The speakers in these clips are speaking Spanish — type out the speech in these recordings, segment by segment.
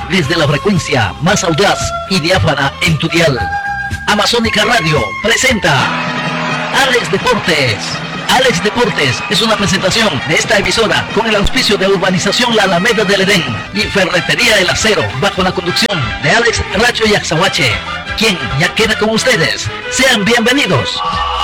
desde la frecuencia más audaz y diáfana en tu dial. Amazónica Radio presenta Alex Deportes. Alex Deportes es una presentación de esta emisora con el auspicio de Urbanización La Alameda del Edén y Ferretería El Acero, bajo la conducción de Alex Racho y Yaxahuache, quien ya queda con ustedes. Sean bienvenidos.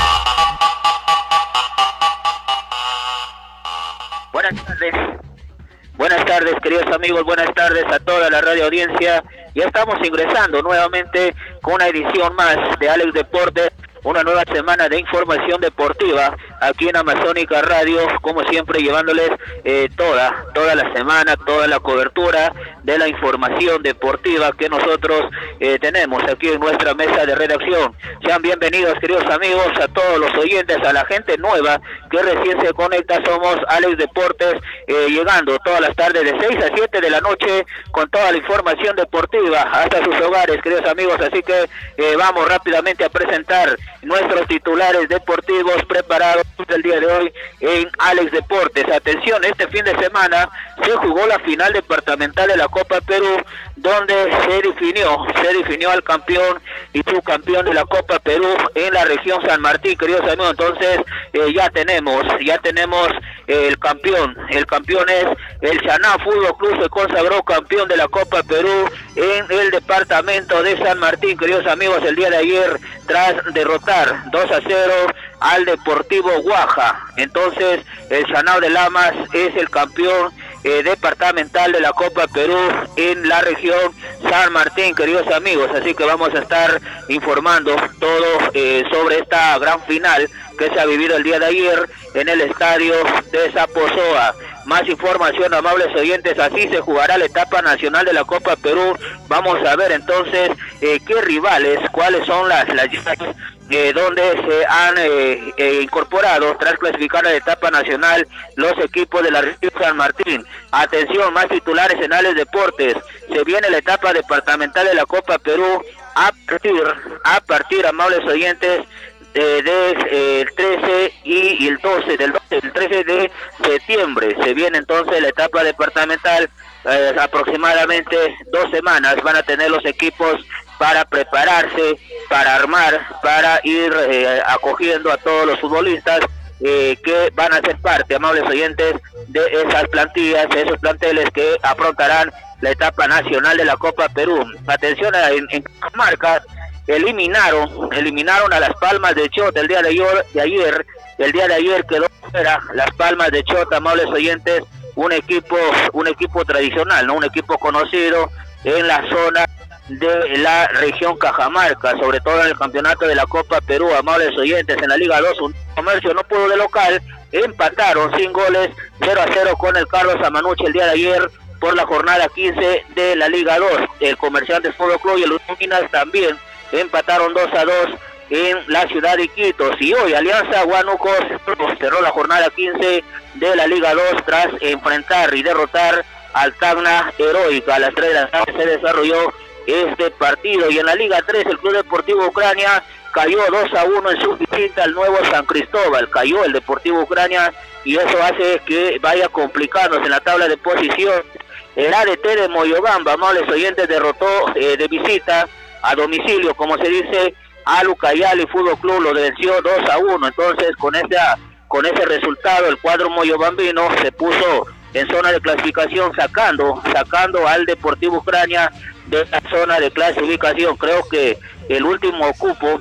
Buenas tardes, queridos amigos, buenas tardes a toda la radio audiencia. Ya estamos ingresando nuevamente con una edición más de Alex Deportes, una nueva semana de información deportiva aquí en Amazónica Radio, como siempre llevándoles toda la semana, toda la cobertura de la información deportiva que nosotros tenemos aquí en nuestra mesa de redacción. Sean bienvenidos, queridos amigos, a todos los oyentes, a la gente nueva que recién se conecta. Somos Alex Deportes, llegando todas las tardes de 6 a 7 de la noche con toda la información deportiva hasta sus hogares, queridos amigos. Así que vamos rápidamente a presentar nuestros titulares deportivos preparados el día de hoy en Alex Deportes. Atención, este fin de semana se jugó la final departamental de la Copa Perú, donde se definió al campeón y subcampeón de la Copa Perú en la región San Martín, queridos amigos. Entonces ya tenemos el campeón es el Chaná Fútbol Club. Se consagró campeón de la Copa Perú en el departamento de San Martín, queridos amigos, el día de ayer, tras derrotar 2-0 al Deportivo Guaja. Entonces el Chanao de Lamas es el campeón departamental de la Copa Perú en la región San Martín, queridos amigos. Así que vamos a estar informando todo sobre esta gran final que se ha vivido el día de ayer en el estadio de Zaposoa. Más información, amables oyentes, así se jugará la etapa nacional de la Copa Perú. Vamos a ver entonces qué rivales, cuáles son las donde se han incorporado tras clasificar a la etapa nacional los equipos de la región San Martín. Atención, más titulares en Alex Deportes. Se viene la etapa departamental de la Copa Perú a partir, amables oyentes, del 13 y el 12, el 13 de septiembre. Se viene entonces la etapa departamental. Aproximadamente 2 semanas van a tener los equipos para prepararse, para armar, para ir acogiendo a todos los futbolistas que van a ser parte, amables oyentes, de esas plantillas, de esos planteles que afrontarán la etapa nacional de la Copa Perú. Atención, en Cajamarca eliminaron a Las Palmas de Chota el día de ayer quedó fuera Las Palmas de Chota, amables oyentes, un equipo tradicional, ¿no? Un equipo conocido en la zona de la región Cajamarca, sobre todo en el campeonato de la Copa Perú, amables oyentes. En la Liga 2, un Comercio no pudo de local, empataron sin goles, 0-0 con el Carlos Amanuche el día de ayer por la jornada 15 de la Liga 2. El Comerciantes Fútbol Club y el Unidas también empataron 2-2 en la ciudad de Iquitos. Y hoy Alianza Huánuco cerró la jornada 15 de la Liga 2 tras enfrentar y derrotar al Tacna Heroica. A las 3 de la tarde se desarrolló este partido. Y en la Liga 3 el Club Deportivo Ucrania cayó 2-1 en su visita al Nuevo San Cristóbal. Cayó el Deportivo Ucrania y eso hace que vaya complicándose en la tabla de posición. El ADT de Moyobamba, amables oyentes, derrotó de visita a domicilio, como se dice, a Lucayali Fútbol Club, lo venció 2-1. Entonces con ese resultado el cuadro moyobambino se puso en zona de clasificación, sacando al Deportivo Ucrania de la zona de clasificación. Creo que el último cupo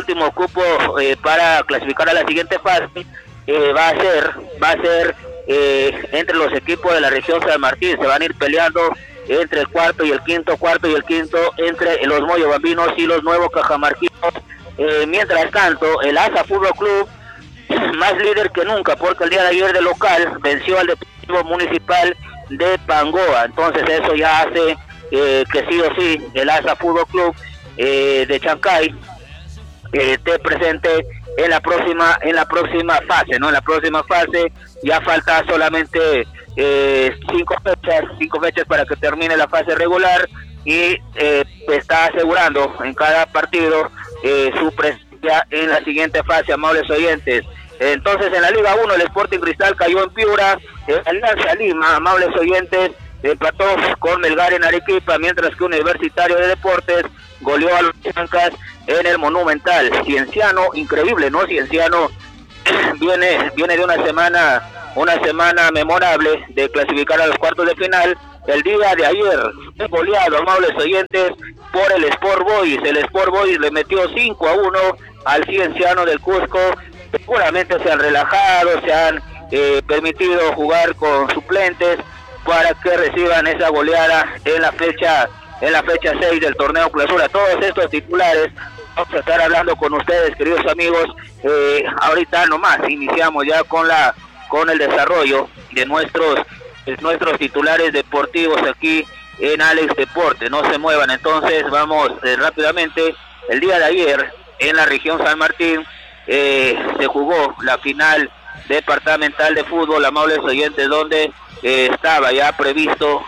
para clasificar a la siguiente fase va a ser entre los equipos de la región San Martín. Se van a ir peleando entre el cuarto y el quinto entre los moyobambinos y los nuevos cajamarquinos. Mientras tanto, el ASA Fútbol Club, más líder que nunca, porque el día de ayer de local venció al Deportivo Municipal de Pangoa. Entonces eso ya hace que sí o sí el ASA Fútbol Club de Chancay esté presente en la próxima fase, ¿no? En la próxima fase ya falta solamente 5 fechas para que termine la fase regular y está asegurando en cada partido su presencia en la siguiente fase, amables oyentes. Entonces en la Liga 1 el Sporting Cristal cayó en Piura, el Alianza Lima, amables oyentes, empató con Melgar en Arequipa, mientras que Universitario de Deportes goleó a los Chancas en el Monumental. Cienciano, increíble, ¿no? Cienciano viene de una semana memorable de clasificar a los cuartos de final. El día de ayer fue goleado, amables oyentes, por el Sport Boys. El Sport Boys le metió 5-1 al Cienciano del Cusco. Seguramente se han relajado, se han permitido jugar con suplentes para que reciban esa goleada en la fecha 6 del torneo Clausura. Todos estos titulares vamos a estar hablando con ustedes, queridos amigos. Ahorita nomás iniciamos ya con el desarrollo de nuestros titulares deportivos aquí en Alex Deporte. No se muevan, entonces vamos rápidamente. El día de ayer en la región San Martín se jugó la final departamental de fútbol, amables oyentes, donde estaba previsto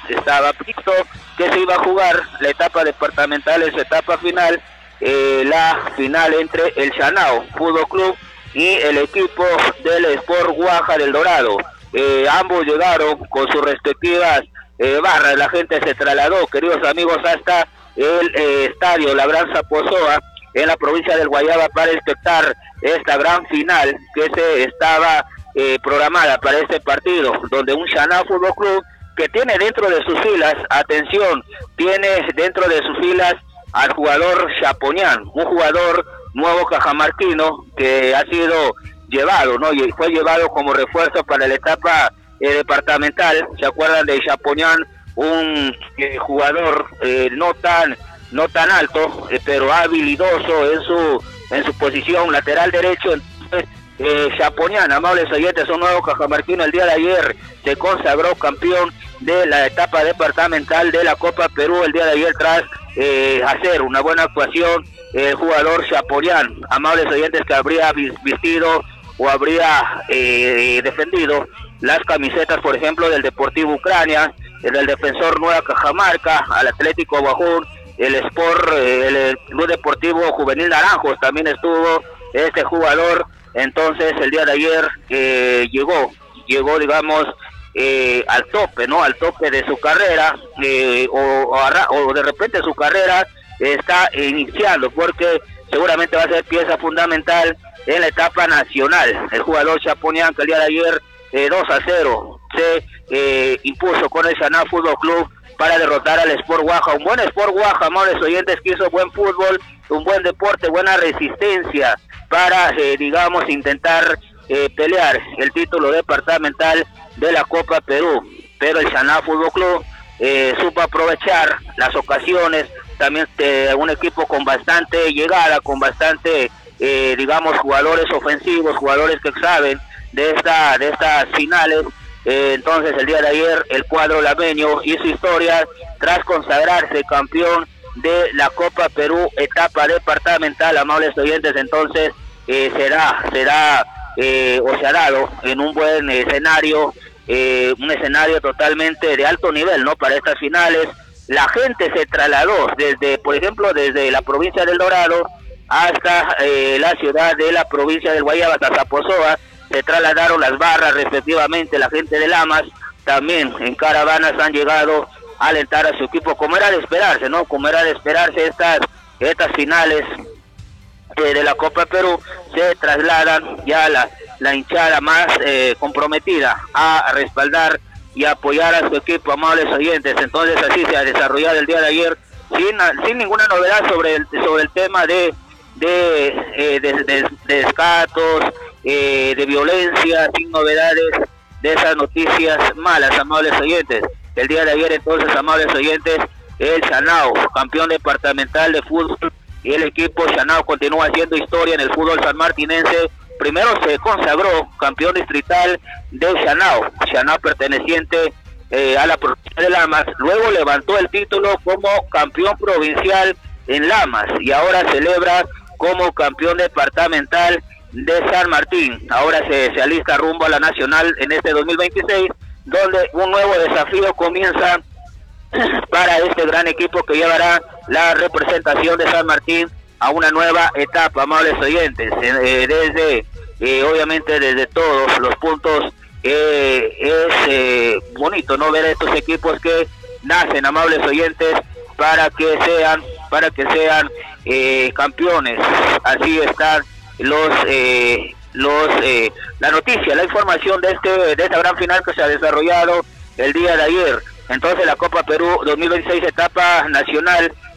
que se iba a jugar la etapa departamental en su etapa final, la final entre el Chanao Fútbol Club y el equipo del Sport Guaja del Dorado. Ambos llegaron con sus respectivas barras. La gente se trasladó, queridos amigos, hasta el estadio Labranza Pozoa en la provincia del Guayaba para espectar esta gran final que se estaba programada para este partido, donde un Chanao Fútbol Club que tiene dentro de sus filas, atención, tiene dentro de sus filas al jugador Chapoñán, un jugador nuevo cajamarquino que ha sido llevado, ¿no? Y fue llevado como refuerzo para la etapa departamental. ¿Se acuerdan de Chapoñán? Un jugador no tan alto, pero habilidoso en su posición lateral derecho. Entonces, Chapoñán, amables oyentes, un nuevo cajamarquino, el día de ayer se consagró campeón de la etapa departamental de la Copa Perú el día de ayer tras hacer una buena actuación. El jugador Chapoñán, amables oyentes, que habría vestido o habría defendido las camisetas, por ejemplo, del Deportivo Ucrania, del Defensor Nueva Cajamarca, al Atlético Bajún, el Sport, el Club Deportivo Juvenil Naranjos, también estuvo este jugador. Entonces el día de ayer llegó digamos al tope, ¿no? Al tope de su carrera, o de repente su carrera está iniciando, porque seguramente va a ser pieza fundamental en la etapa nacional. El jugador Chapoñán, que el día de ayer 2-0 se impuso con el Chanao Fútbol Club para derrotar al Sport Guaja. Un buen Sport Guaja, amables oyentes, que hizo buen fútbol, un buen deporte, buena resistencia para, digamos, intentar pelear el título departamental de la Copa Perú. Pero el Chanao Fútbol Club supo aprovechar las ocasiones, también un equipo con bastante llegada, con bastante, digamos, jugadores ofensivos, jugadores que saben de estas finales. Entonces el día de ayer el cuadro lameño hizo historia tras consagrarse campeón de la Copa Perú etapa departamental, amables oyentes. Entonces se ha dado en un buen escenario, un escenario totalmente de alto nivel, ¿no? Para estas finales. La gente se trasladó por ejemplo, desde la provincia del Dorado hasta la ciudad de la provincia del Guayaba, hasta Zapozoa. Se trasladaron las barras respectivamente. La gente de Lamas también en caravanas han llegado a alentar a su equipo, como era de esperarse, ¿no? Como era de esperarse, estas finales de la Copa Perú se trasladan ya la hinchada más comprometida a respaldar y apoyar a su equipo, amables oyentes. Entonces así se ha desarrollado el día de ayer sin ninguna novedad sobre el tema de descatos, de violencia, sin novedades de esas noticias malas, amables oyentes. El día de ayer, entonces, amables oyentes, el Chanao, campeón departamental de fútbol, y el equipo Chanao continúa haciendo historia en el fútbol sanmartinense. Primero se consagró campeón distrital de Chanao perteneciente a la provincia de Lamas. Luego levantó el título como campeón provincial en Lamas y ahora celebra como campeón departamental de San Martín. Ahora se alista rumbo a la nacional en este 2026, donde un nuevo desafío comienza para este gran equipo que llevará la representación de San Martín a una nueva etapa, amables oyentes, obviamente desde todos los puntos es bonito no ver estos equipos que nacen, amables oyentes, para que sean campeones. Así están la noticia, la información de esta gran final que se ha desarrollado el día de ayer. Entonces la Copa Perú 2026 etapa nacional